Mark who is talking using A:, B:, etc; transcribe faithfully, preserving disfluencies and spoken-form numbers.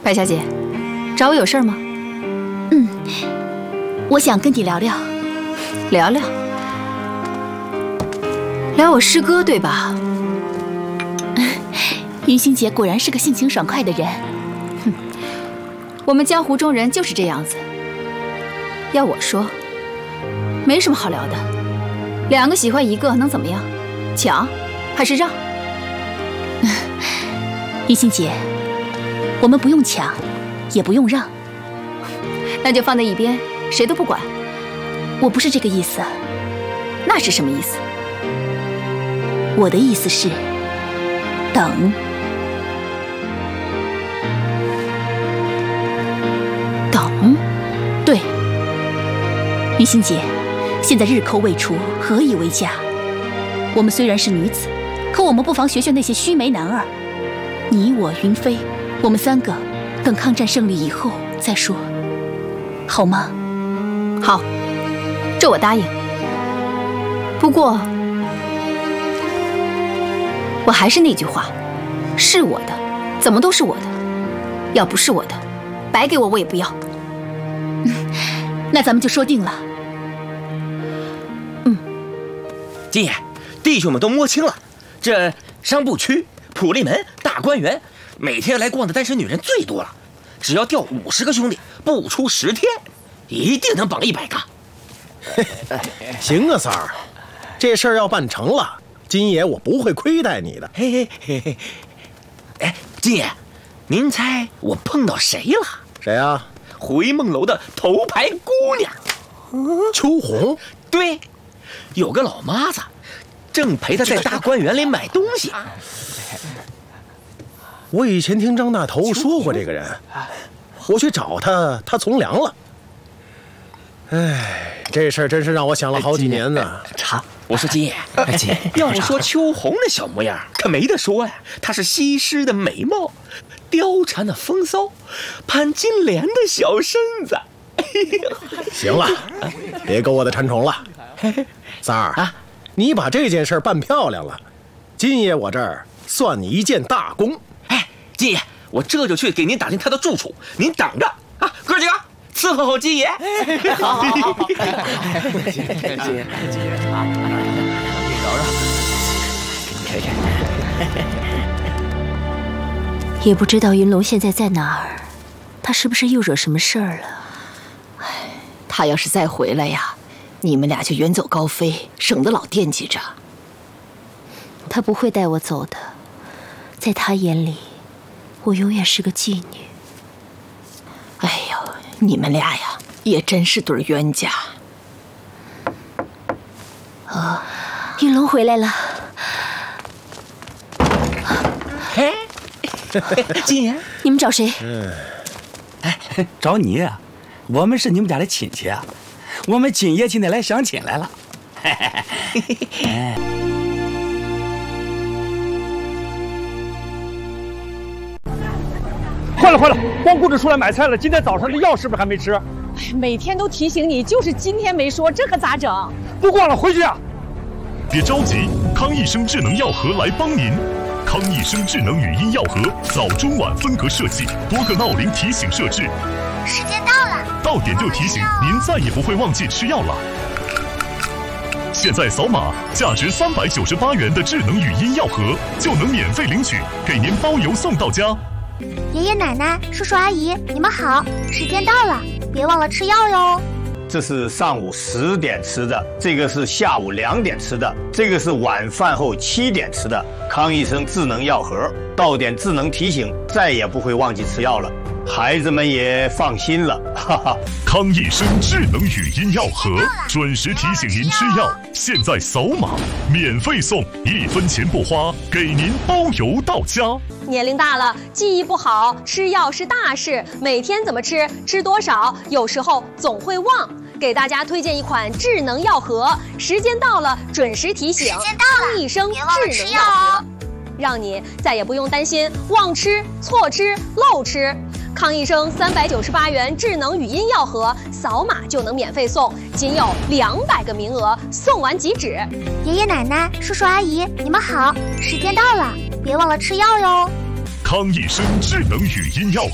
A: 白小姐，找我有事吗？
B: 嗯，我想跟你聊聊，
A: 聊聊，聊我师哥对吧？
B: 云心姐果然是个性情爽快的人。
A: 哼，我们江湖中人就是这样子。要我说，没什么好聊的，两个喜欢一个能怎么样？抢还是让？
B: 云心姐，我们不用抢，也不用让，
A: 那就放在一边，谁都不管。
B: 我不是这个意思。
A: 那是什么意思？
B: 我的意思是等。等？对。云心姐，现在日寇未除，何以为家？我们虽然是女子，可我们不妨学学那些须眉男儿。你我云飞，我们三个等抗战胜利以后再说，好吗？
A: 好，这我答应。不过，我还是那句话，是我的，怎么都是我的；要不是我的，白给我我也不要。
B: 嗯，那咱们就说定了。
A: 嗯，
C: 金爷，弟兄们都摸清了，这商埠区、普利门、大观园，每天来逛的单身女人最多了。只要调五十个兄弟，不出十天，一定能绑一百个。
D: 行啊，三儿，这事儿要办成了，金爷我不会亏待你的。
C: 嘿嘿嘿嘿。哎，金爷，您猜我碰到谁了？
D: 谁啊？
C: 回梦楼的头牌姑娘，
D: 秋红。
C: 对，有个老妈子，正陪她在大观园里买东西。
D: 我以前听张大头说过这个人，我去找他，他从良了。哎，这事儿真是让我想了好几年呢。
C: 茶，我说金爷，金爷，要不说秋红那小模样，可没得说呀。她是西施的美貌，貂蝉的风骚，潘金莲的小身子。
D: 行了，别勾我的馋虫了。三儿啊，你把这件事办漂亮了，金爷我这儿算你一件大功。
C: 哎，金爷，我这就去给您打听他的住处，您等着啊，哥几个伺候好金爷。
E: 好，好，好，金爷，金爷，金爷啊，你揉揉，给你看看。
F: 也不知道云龙现在在哪儿，他是不是又惹什么事儿了？
G: 哎，他要是再回来呀，你们俩就远走高飞，省得老惦记着。
F: 他不会带我走的，在他眼里，我永远是个妓女。
G: 哎呦，你们俩呀，也真是对冤家。
F: 啊，云龙回来了。
C: 哎，金爷，
F: 你们找谁？
D: 嗯，
E: 哎，找你啊，我们是你们家的亲戚啊，我们金爷今天来相亲来了。哎。
H: 坏了坏了，光顾着出来买菜了，今天早上的药是不是还没吃？
I: 每天都提醒你，就是今天没说，这可咋整？
H: 不逛了，回去啊！
J: 别着急，康益生智能药盒来帮您。康益生智能语音药盒，早中晚分隔设计，多个闹铃提醒设置。
K: 时间到了，
J: 到点就提醒，您再也不会忘记吃药了。现在扫码，价值三百九十八元的智能语音药盒就能免费领取，给您包邮送到家。
K: 爷爷奶奶、叔叔阿姨，你们好，时间到了，别忘了吃药哟。
L: 这是上午十点吃的，这个是下午两点吃的，这个是晚饭后七点吃的。康益生智能药盒，到点智能提醒，再也不会忘记吃药了，孩子们也放心了。哈哈，
J: 康益生智能语音药盒，准时提醒您吃药。现在扫码，免费送，一分钱不花，给您包邮到家。
M: 年龄大了，记忆不好，吃药是大事，每天怎么吃，吃多少，有时候总会忘。给大家推荐一款智能药盒，时间到了准时提醒。
K: 时间到了，
M: 康益生智能药盒，让你再也不用担心忘吃、错吃、漏吃。康益生三百九十八元智能语音药盒，扫码就能免费送，仅有两百个名额，送完即止。
K: 爷爷奶奶、叔叔阿姨，你们好，时间到了，别忘了吃药哟。
J: 康益生智能语音药